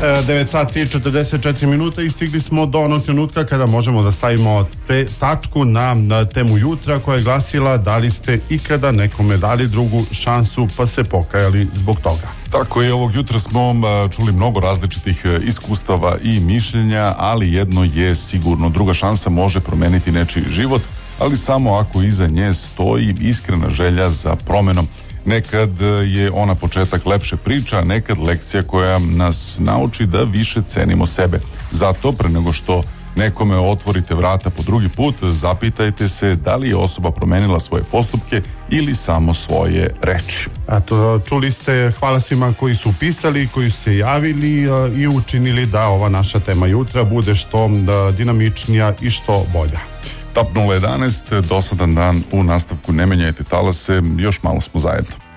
9 sati i 44 minuta i stigli smo do onog trenutka kada možemo da stavimo tačku na temu jutra koja je glasila da li ste ikada nekome dali drugu šansu pa se pokajali zbog toga. Tako je, ovog jutra smo čuli mnogo različitih iskustava i mišljenja, ali jedno je sigurno, druga šansa može promeniti nečiji život, ali samo ako iza nje stoji iskrena želja za promenom. Nekad je ona početak lepše priča, nekad lekcija koja nas nauči da više cenimo sebe. Zato, pre nego što nekome otvorite vrata po drugi put, zapitajte se da li je osoba promenila svoje postupke ili samo svoje reči. Eto, čuli ste, hvala svima koji su pisali, koji su se javili i učinili da ova naša tema jutra bude što dinamičnija i što bolja. TAP 011, dosadan dan u nastavku, ne menjajte talase, još malo smo zajedno.